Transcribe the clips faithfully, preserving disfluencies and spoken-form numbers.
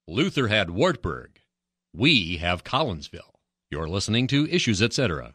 Luther had Wartburg. We have Collinsville. You're listening to Issues, et cetera.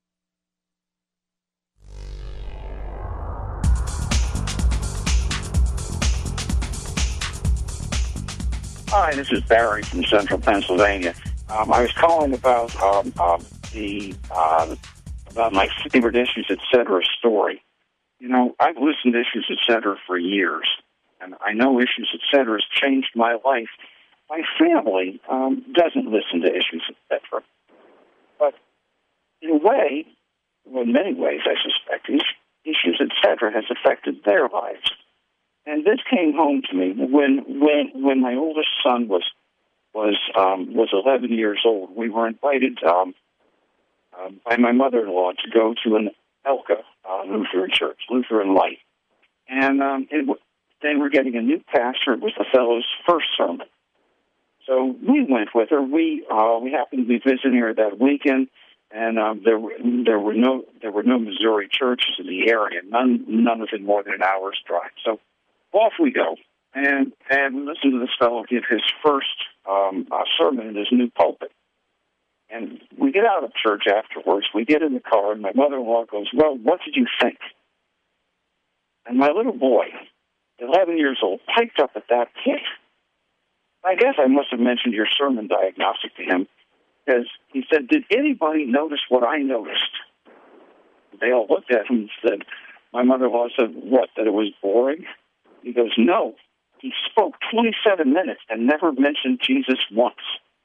Hi, this is Barry from Central Pennsylvania. Um, I was calling about um, um, the uh, about my favorite Issues, et cetera story. You know, I've listened to Issues, et cetera for years, and I know Issues, et cetera has changed my life. My family um, doesn't listen to Issues, et cetera. But in a way, well, in many ways, I suspect, Issues, et cetera has affected their lives. And this came home to me when when when my oldest son was was um, was eleven years old. We were invited um, uh, by my mother-in-law to go to an Elka uh, Lutheran church, Lutheran Light, and um, it, they were getting a new pastor. It was the fellow's first sermon, so we went with her. We uh, we happened to be visiting her that weekend, and um, there were there were no there were no Missouri churches in the area. None none within more than an hour's drive. So off we go, and and we listen to this fellow give his first um, uh, sermon in his new pulpit. And we get out of church afterwards. We get in the car, and my mother-in-law goes, "Well, what did you think?" And my little boy, eleven years old, piped up at that point. I guess I must have mentioned your sermon diagnostic to him, because he said, "Did anybody notice what I noticed?" They all looked at him and said, my mother-in-law said, "What, that it was boring?" He goes, "No." He spoke twenty-seven minutes and never mentioned Jesus once.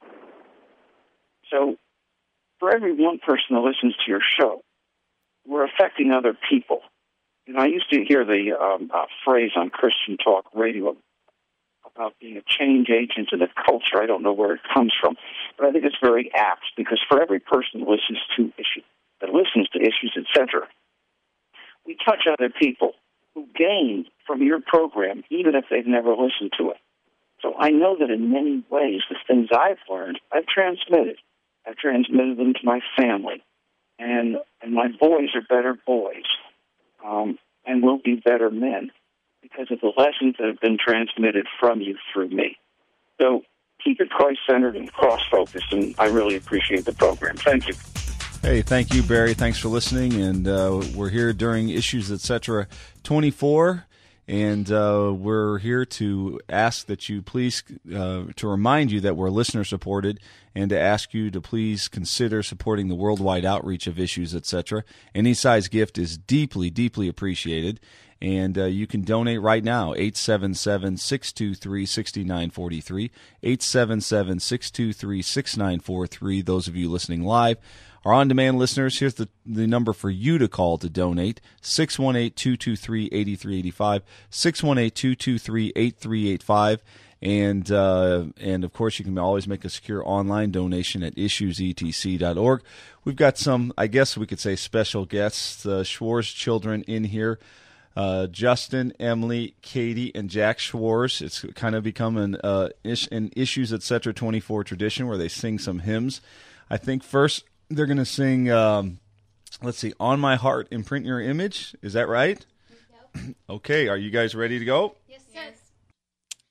So for every one person that listens to your show, we're affecting other people. You know, I used to hear the um, uh, phrase on Christian Talk Radio about being a change agent in the culture. I don't know where it comes from, but I think it's very apt, because for every person that listens to issues, that listens to Issues, et cetera, we touch other people who gain from your program, even if they've never listened to it. So I know that in many ways, the things I've learned, I've transmitted. I've transmitted them to my family. And and my boys are better boys, um, and will be better men, because of the lessons that have been transmitted from you through me. So keep it Christ-centered and cross-focused, and I really appreciate the program. Thank you. Hey, thank you, Barry. Thanks for listening. And uh, we're here during Issues, et cetera, twenty-four, and uh, we're here to ask that you please, uh, to remind you that we're listener-supported, and to ask you to please consider supporting the worldwide outreach of Issues, et cetera. Any size gift is deeply, deeply appreciated. And uh, you can donate right now, eight seven seven, six two three, six nine four three, eight seven seven, six two three, six nine four three, those of you listening live. Our on-demand listeners, here's the, the number for you to call to donate, six one eight, two two three, eight three eight five, six one eight, two two three, eight three eight five. And, uh, and of course, you can always make a secure online donation at issues e t c dot org. We've got some, I guess we could say, special guests, uh, Schwarz children in here. Uh, Justin, Emily, Katie, and Jack Schwarz. It's kind of become an, uh, ish, an Issues, et cetera, twenty-four tradition where they sing some hymns. I think first they're going to sing, um, let's see, On My Heart, Imprint Your Image. Is that right? Yep. Okay, are you guys ready to go? Yes, sir.